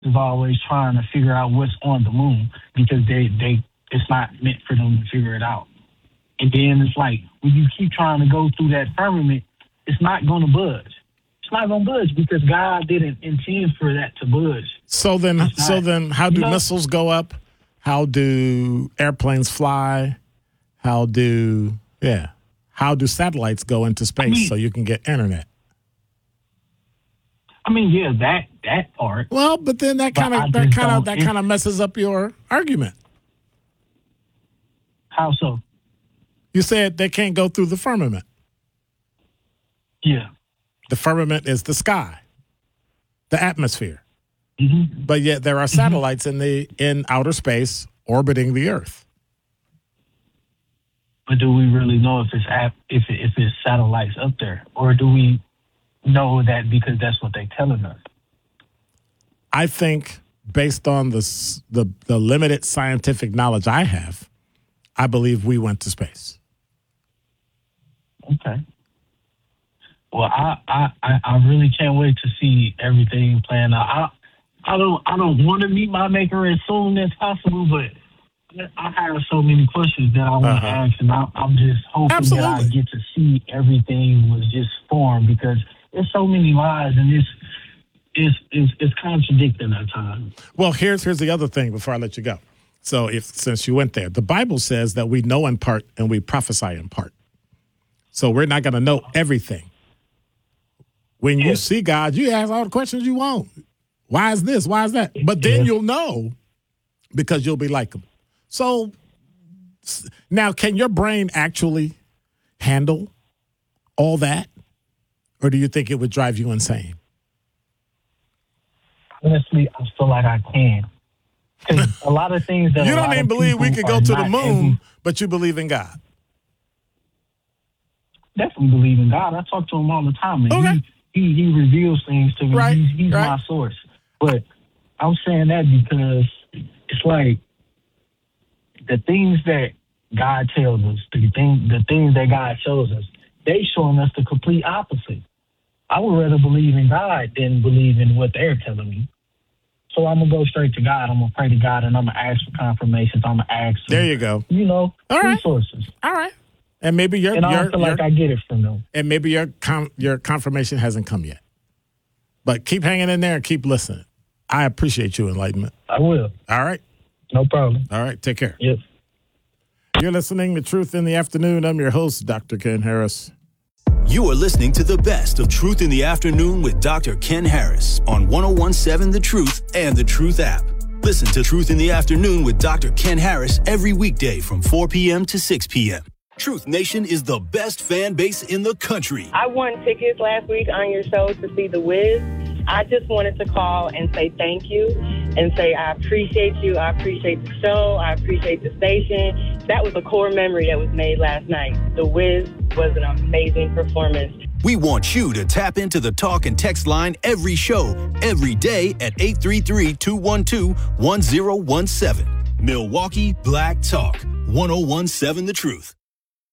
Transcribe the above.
is always trying to figure out what's on the moon because it's not meant for them to figure it out. And then it's like when you keep trying to go through that firmament, it's not going to budge. It's not going to budge because God didn't intend for that to budge. So then, how do missiles go up? How do airplanes fly? How do satellites go into space so you can get internet? That part. Well, but then that kind of messes up your argument. How so? You said they can't go through the firmament. Yeah. The firmament is the sky, the atmosphere. Mm-hmm. But yet there are satellites in outer space orbiting the Earth. But do we really know if it's satellites up there, or do we know that because that's what they're telling us? I think based on the limited scientific knowledge I have, I believe we went to space. Okay. Well, I really can't wait to see everything playing out. I don't want to meet my maker as soon as possible, but I have so many questions that I want to ask, and I'm just hoping that I get to see everything was just formed because there's so many lies and it's contradicting at times. Well, here's the other thing before I let you go. So since you went there, the Bible says that we know in part and we prophesy in part. So we're not going to know everything. When you see God, you ask all the questions you want. Why is this? Why is that? But then you'll know because you'll be like him. So now, can your brain actually handle all that? Or do you think it would drive you insane? Honestly, I feel like I can. Because a lot of things that you don't even believe we could go to the moon, but you believe in God. Definitely believe in God. I talk to him all the time, and okay. he reveals things to me. Right. He's my source. But I'm saying that because it's like the things that God tells us, the things that God shows us, they showing us the complete opposite. I would rather believe in God than believe in what they're telling me. So I'm going to go straight to God. I'm going to pray to God, and I'm going to ask for confirmations. I'm going to ask for, there you go. All resources. All right. And maybe I don't feel like I get it from them. And maybe your confirmation hasn't come yet. But keep hanging in there and keep listening. I appreciate your enlightenment. I will. All right. No problem. All right. Take care. Yep. You're listening to Truth in the Afternoon. I'm your host, Dr. Ken Harris. You are listening to the best of Truth in the Afternoon with Dr. Ken Harris on 101.7 The Truth and The Truth app. Listen to Truth in the Afternoon with Dr. Ken Harris every weekday from 4 p.m. to 6 p.m. Truth Nation is the best fan base in the country. I won tickets last week on your show to see The Wiz. I just wanted to call and say thank you and say I appreciate you. I appreciate the show. I appreciate the station. That was a core memory that was made last night. The Wiz was an amazing performance. We want you to tap into the talk and text line every show, every day at 833-212-1017. Milwaukee Black Talk, 101.7 The Truth.